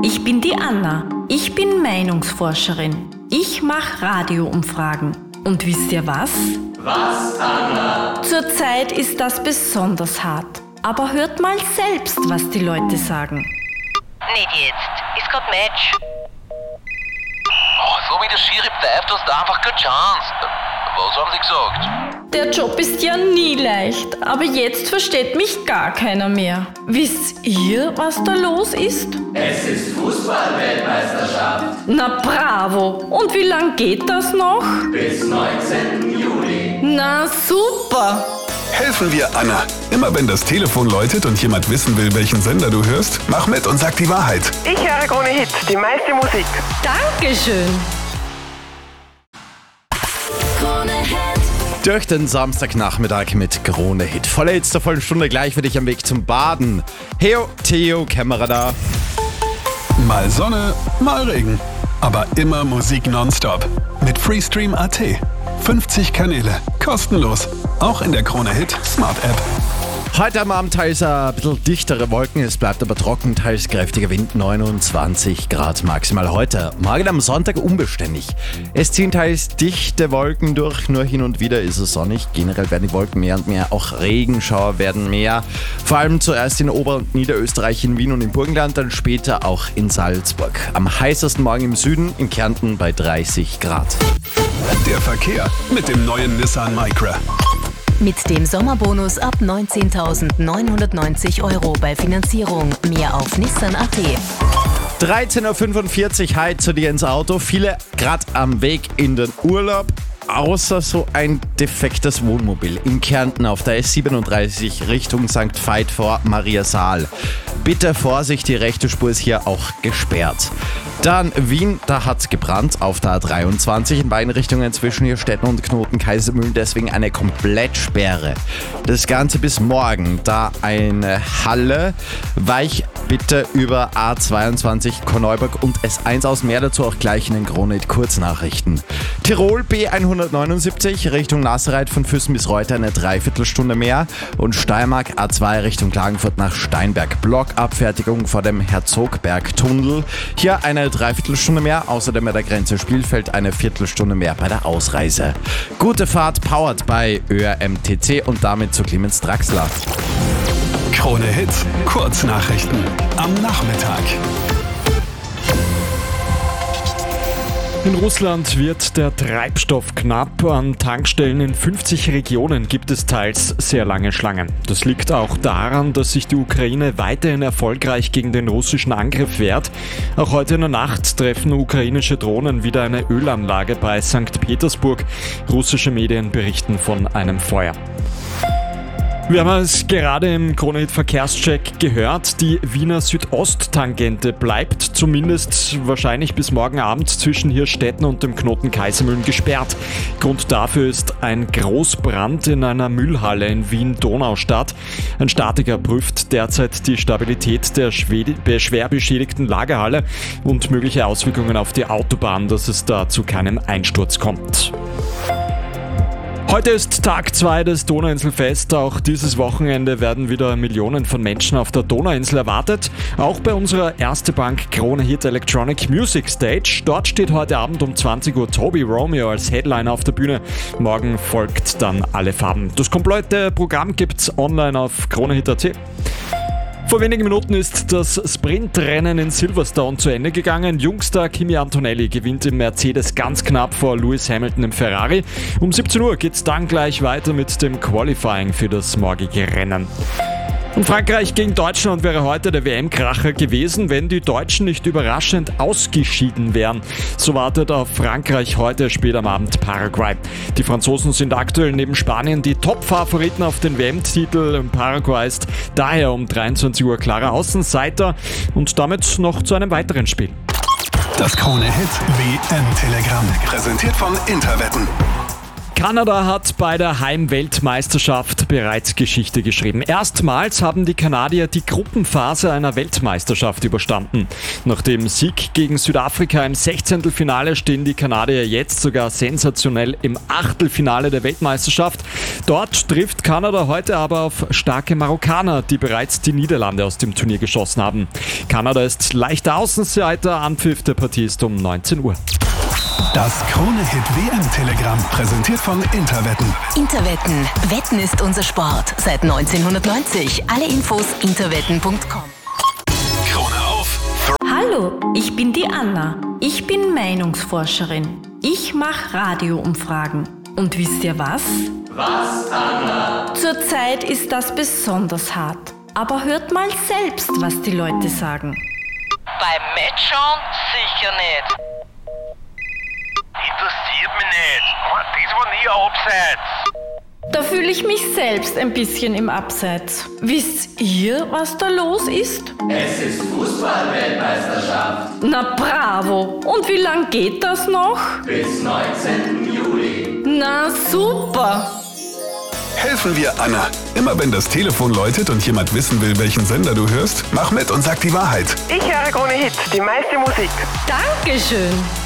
ich bin die Anna. Ich bin Meinungsforscherin. Ich mache Radioumfragen. Und wisst ihr was? Was, Anna? Zurzeit ist das besonders hart. Aber hört mal selbst, was die Leute sagen. Nicht jetzt. Ist grad Match. Oh, so wie der Schiri pfeift, hast du einfach keine Chance. Was haben sie gesagt? Der Job ist ja nie leicht, aber jetzt versteht mich gar keiner mehr. Wisst ihr, was da los ist? Es ist Fußball-Weltmeisterschaft. Na bravo! Und wie lang geht das noch? Bis 19. Juli. Na super! Helfen wir Anna. Immer wenn das Telefon läutet und jemand wissen will, welchen Sender du hörst, mach mit und sag die Wahrheit. Ich höre Krone Hit, die meiste Musik. Dankeschön! Durch den Samstagnachmittag mit Krone Hit. Volle Hits zur vollen Stunde gleich für dich am Weg zum Baden. Heo, Theo, Kämmerer da. Mal Sonne, mal Regen. Aber immer Musik nonstop. Mit Freestream.at. 50 Kanäle. Kostenlos. Auch in der Krone Hit Smart App. Heute am Abend teils ein bisschen dichtere Wolken, es bleibt aber trocken, teils kräftiger Wind, 29 Grad maximal heute. Morgen am Sonntag unbeständig. Es ziehen teils dichte Wolken durch, nur hin und wieder ist es sonnig. Generell werden die Wolken mehr und mehr, auch Regenschauer werden mehr. Vor allem zuerst in Ober- und Niederösterreich, in Wien und im Burgenland, dann später auch in Salzburg. Am heißesten morgen im Süden, in Kärnten bei 30 Grad. Der Verkehr mit dem neuen Nissan Micra. Mit dem Sommerbonus ab 19.990 € bei Finanzierung. Mehr auf Nissan.at. 13.45 Uhr, hi zu dir ins Auto. Viele gerade am Weg in den Urlaub. Außer so ein defektes Wohnmobil in Kärnten auf der S37 Richtung St. Veit vor Mariasaal. Bitte Vorsicht, die rechte Spur ist hier auch gesperrt. Dann Wien, da hat's gebrannt auf der A23 in beiden Richtungen zwischen hier Stetten und Knoten Kaisermühlen, deswegen eine Komplettsperre. Das Ganze bis morgen, da eine Halle, weich bitte über A22 Korneuburg und S1 aus, mehr dazu auch gleich in den Krone Hit Kurznachrichten. Tirol B179 Richtung Nassereit von Füssen bis Reuter eine Dreiviertelstunde mehr und Steiermark A2 Richtung Klagenfurt nach Steinberg. Blockabfertigung vor dem Herzogbergtunnel. Hier eine Dreiviertelstunde mehr, außerdem bei der Grenze Spielfeld eine Viertelstunde mehr bei der Ausreise. Gute Fahrt powered bei ÖRMTC und damit zu Clemens Draxler. Krone Hit Kurznachrichten am Nachmittag. In Russland wird der Treibstoff knapp. An Tankstellen in 50 Regionen gibt es teils sehr lange Schlangen. Das liegt auch daran, dass sich die Ukraine weiterhin erfolgreich gegen den russischen Angriff wehrt. Auch heute in der Nacht treffen ukrainische Drohnen wieder eine Ölanlage bei St. Petersburg. Russische Medien berichten von einem Feuer. Wir haben es gerade im Krone Hit Verkehrscheck gehört, die Wiener Südosttangente bleibt zumindest wahrscheinlich bis morgen Abend zwischen Hirstetten und dem Knoten Kaisermühlen gesperrt. Grund dafür ist ein Großbrand in einer Müllhalle in Wien-Donaustadt. Ein Statiker prüft derzeit die Stabilität der schwer beschädigten Lagerhalle und mögliche Auswirkungen auf die Autobahn, dass es da zu keinem Einsturz kommt. Heute ist Tag 2 des Donauinselfest. Auch dieses Wochenende werden wieder Millionen von Menschen auf der Donauinsel erwartet. Auch bei unserer Erste Bank Krone Hit Electronic Music Stage. Dort steht heute Abend um 20 Uhr Toby Romeo als Headliner auf der Bühne. Morgen folgt dann Alle Farben. Das komplette Programm gibt's online auf kronehit.at. Vor wenigen Minuten ist das Sprintrennen in Silverstone zu Ende gegangen. Jungstar Kimi Antonelli gewinnt im Mercedes ganz knapp vor Lewis Hamilton im Ferrari. Um 17 Uhr geht's dann gleich weiter mit dem Qualifying für das morgige Rennen. Und Frankreich gegen Deutschland wäre heute der WM-Kracher gewesen, wenn die Deutschen nicht überraschend ausgeschieden wären. So wartet auf Frankreich heute spät am Abend Paraguay. Die Franzosen sind aktuell neben Spanien die Top-Favoriten auf den WM-Titel. Paraguay ist daher um 23 Uhr klarer Außenseiter und damit noch zu einem weiteren Spiel. Das Krone Hit WM-Telegramm, präsentiert von Interwetten. Kanada hat bei der Heimweltmeisterschaft bereits Geschichte geschrieben. Erstmals haben die Kanadier die Gruppenphase einer Weltmeisterschaft überstanden. Nach dem Sieg gegen Südafrika im 16. stehen die Kanadier jetzt sogar sensationell im Achtelfinale der Weltmeisterschaft. Dort trifft Kanada heute aber auf starke Marokkaner, die bereits die Niederlande aus dem Turnier geschossen haben. Kanada ist leichter Außenseiter, Anpfiff der Partie ist um 19 Uhr. Das Krone-Hit-WM-Telegramm, präsentiert von Interwetten. Interwetten. Wetten ist unser Sport. Seit 1990. Alle Infos interwetten.com. Krone auf. Hallo, ich bin die Anna. Ich bin Meinungsforscherin. Ich mache Radioumfragen. Und wisst ihr was? Was, Anna? Zurzeit ist das besonders hart. Aber hört mal selbst, was die Leute sagen. Beim Matchschauen sicher nicht. Interessiert mich nicht. Das war nie ein Abseits. Da fühle ich mich selbst ein bisschen im Abseits. Wisst ihr, was da los ist? Es ist Fußball-Weltmeisterschaft. Na bravo! Und wie lang geht das noch? Bis 19. Juli. Na super! Helfen wir Anna. Immer wenn das Telefon läutet und jemand wissen will, welchen Sender du hörst, mach mit und sag die Wahrheit. Ich höre Krone Hit, die meiste Musik. Dankeschön!